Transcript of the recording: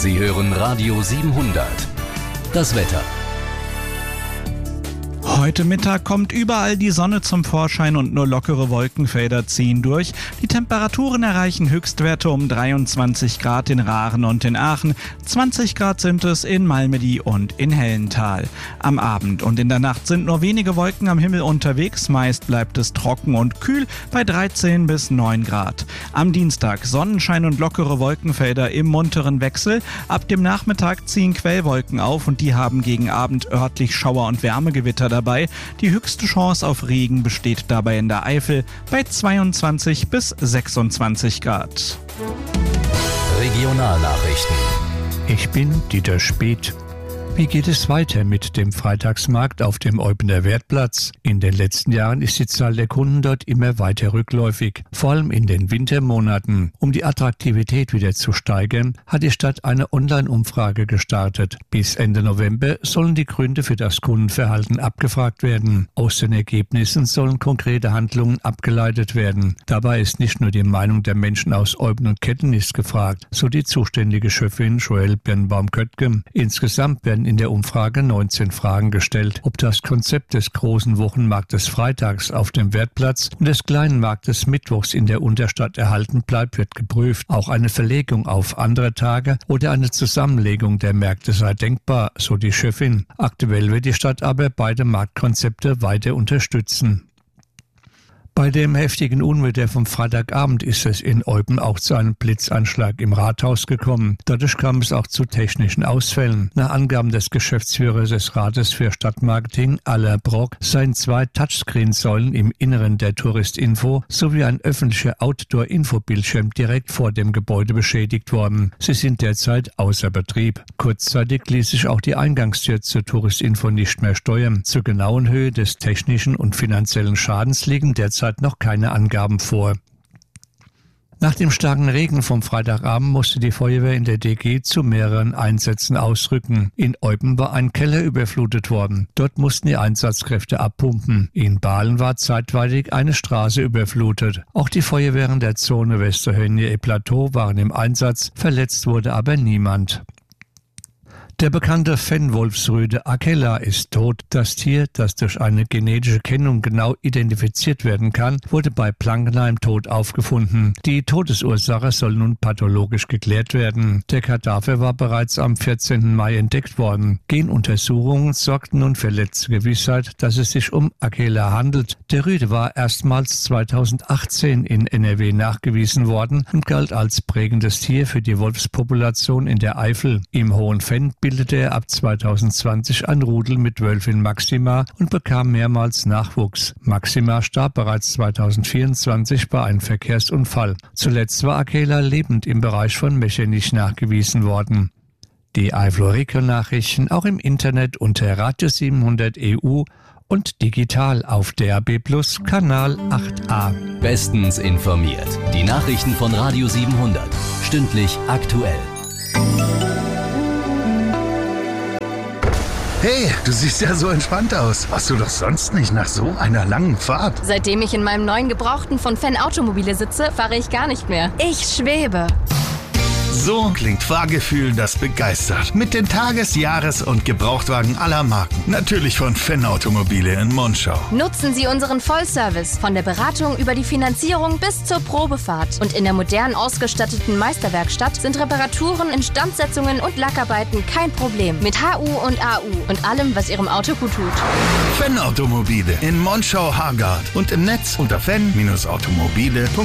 Sie hören Radio 700. Das Wetter. Heute Mittag kommt überall die Sonne zum Vorschein und nur lockere Wolkenfelder ziehen durch. Die Temperaturen erreichen Höchstwerte um 23 Grad in Raaren und in Aachen. 20 Grad sind es in Malmedy und in Hellental. Am Abend und in der Nacht sind nur wenige Wolken am Himmel unterwegs. Meist bleibt es trocken und kühl bei 13 bis 9 Grad. Am Dienstag Sonnenschein und lockere Wolkenfelder im munteren Wechsel. Ab dem Nachmittag ziehen Quellwolken auf und die haben gegen Abend örtlich Schauer- und Wärmegewitter dabei. Die höchste Chance auf Regen besteht dabei in der Eifel bei 22 bis 26 Grad. Regionalnachrichten. Ich bin Dieter Speth. Wie geht es weiter mit dem Freitagsmarkt auf dem Eupener Wertplatz? In den letzten Jahren ist die Zahl der Kunden dort immer weiter rückläufig, vor allem in den Wintermonaten. Um die Attraktivität wieder zu steigern, hat die Stadt eine Online-Umfrage gestartet. Bis Ende November sollen die Gründe für das Kundenverhalten abgefragt werden. Aus den Ergebnissen sollen konkrete Handlungen abgeleitet werden. Dabei ist nicht nur die Meinung der Menschen aus Eupen und Kettenist gefragt, so die zuständige Chefin Joelle Birnbaum-Köttke. Insgesamt werden in der Umfrage 19 Fragen gestellt. Ob das Konzept des großen Wochenmarktes freitags auf dem Wertplatz und des kleinen Marktes mittwochs in der Unterstadt erhalten bleibt, wird geprüft. Auch eine Verlegung auf andere Tage oder eine Zusammenlegung der Märkte sei denkbar, so die Chefin. Aktuell wird die Stadt aber beide Marktkonzepte weiter unterstützen. Bei dem heftigen Unwetter vom Freitagabend ist es in Eupen auch zu einem Blitzanschlag im Rathaus gekommen. Dadurch kam es auch zu technischen Ausfällen. Nach Angaben des Geschäftsführers des Rates für Stadtmarketing, Alain Brock, seien 2 Touchscreen-Säulen im Inneren der Touristinfo sowie ein öffentlicher Outdoor-Info-Bildschirm direkt vor dem Gebäude beschädigt worden. Sie sind derzeit außer Betrieb. Kurzzeitig ließ sich auch die Eingangstür zur Touristinfo nicht mehr steuern. Zur genauen Höhe des technischen und finanziellen Schadens liegen derzeit noch keine Angaben vor. Nach dem starken Regen vom Freitagabend musste die Feuerwehr in der DG zu mehreren Einsätzen ausrücken. In Eupen war ein Keller überflutet worden. Dort mussten die Einsatzkräfte abpumpen. In Bahlen war zeitweilig eine Straße überflutet. Auch die Feuerwehren der Zone Westerhönje-Plateau waren im Einsatz. Verletzt wurde aber niemand. Der bekannte Fennwolfsrüde Akela ist tot. Das Tier, das durch eine genetische Kennung genau identifiziert werden kann, wurde bei Blankenheim tot aufgefunden. Die Todesursache soll nun pathologisch geklärt werden. Der Kadaver war bereits am 14. Mai entdeckt worden. Genuntersuchungen sorgten nun für letzte Gewissheit, dass es sich um Akela handelt. Der Rüde war erstmals 2018 in NRW nachgewiesen worden und galt als prägendes Tier für die Wolfspopulation in der Eifel. Im Hohen Fenn bildete er ab 2020 ein Rudel mit Wölfin Maxima und bekam mehrmals Nachwuchs. Maxima starb bereits 2024 bei einem Verkehrsunfall. Zuletzt war Akela lebend im Bereich von Mechernich nachgewiesen worden. Die Eifel-Region-Nachrichten auch im Internet unter Radio 700 EU und digital auf DAB+ Kanal 8a. Bestens informiert. Die Nachrichten von Radio 700. Stündlich aktuell. Hey, du siehst ja so entspannt aus. Warst du doch sonst nicht nach so einer langen Fahrt? Seitdem ich in meinem neuen Gebrauchten von Fenn Automobile sitze, fahre ich gar nicht mehr. Ich schwebe. So klingt Fahrgefühl, das begeistert. Mit den Tages-, Jahres- und Gebrauchtwagen aller Marken. Natürlich von Fenn Automobile in Monschau. Nutzen Sie unseren Vollservice von der Beratung über die Finanzierung bis zur Probefahrt. Und in der modern ausgestatteten Meisterwerkstatt sind Reparaturen, Instandsetzungen und Lackarbeiten kein Problem. Mit HU und AU und allem, was Ihrem Auto gut tut. Fenn Automobile in Monschau-Hargard und im Netz unter fenn-automobile.de.